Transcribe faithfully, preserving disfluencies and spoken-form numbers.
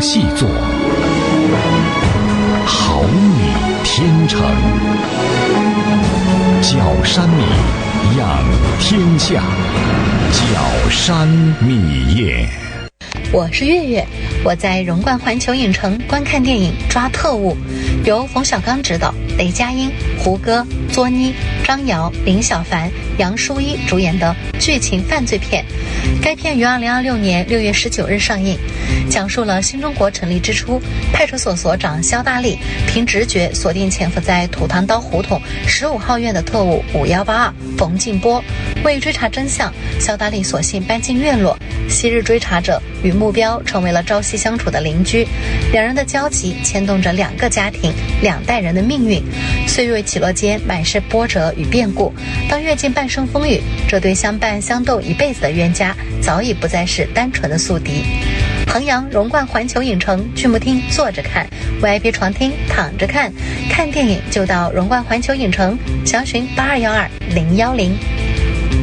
细作，好米天成。角山米养天下，角山米业。 我是月月，我在荣冠环球影城观看电影《抓特务》，由冯小刚执导，雷佳音、胡歌、作妮、张瑶、林小凡、杨舒一主演的剧情犯罪片。该片于二零二六年六月十九日上映，讲述了新中国成立之初，派出所所长肖大力凭直觉锁定潜伏在土堂刀胡同十五号院的特务五一八二冯静波。为追查真相，肖大力索性搬进院落，昔日追查者与目标成为了朝夕相处的邻居，两人的交集牵动着两个家庭、两代人的命运。岁月起落间满是波折与变故，当阅尽半生风雨，这对相伴相斗一辈子的冤家早已不再是单纯的宿敌。衡阳荣冠环球影城剧目厅坐着看， V I P 床厅躺着看，看电影就到荣冠环球影城，详询八二幺二零幺零。